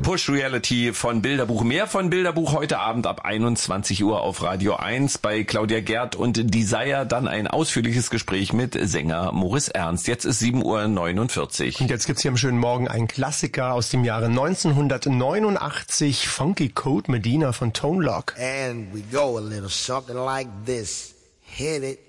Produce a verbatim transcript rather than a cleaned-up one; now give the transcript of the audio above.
Push Reality von Bilderbuch. Mehr von Bilderbuch heute Abend ab einundzwanzig Uhr auf Radio eins bei Claudia Gerd und Desire. Dann ein ausführliches Gespräch mit Sänger Morris Ernst. Jetzt ist sieben Uhr neunundvierzig. Und jetzt gibt's hier am schönen Morgen einen Klassiker aus dem Jahre neunzehnhundertneunundachtzig. Funky Code Medina von Tone Loc. And we go a little something like this. Hit it.